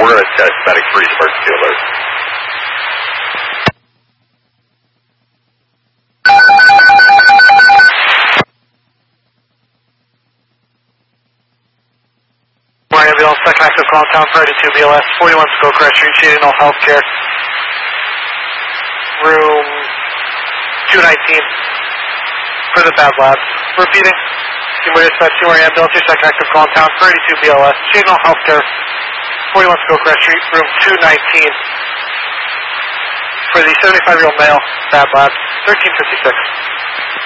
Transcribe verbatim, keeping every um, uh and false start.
we're going to test Medic three's emergency alert. Morning ambulance, second active call in town, Friday two B L S, forty-one Schoolcrest Street, Shading Knoll Healthcare. Room two nineteen for the bad labs. Repeating. Seymour Dispatch, Seymour Ambulance, your second active call in town, Friday two B L S, Shading Knoll Healthcare, forty-one Schoolcrest Street, room two nineteen for the seventy-five-year-old male, bad labs, thirteen fifty-six.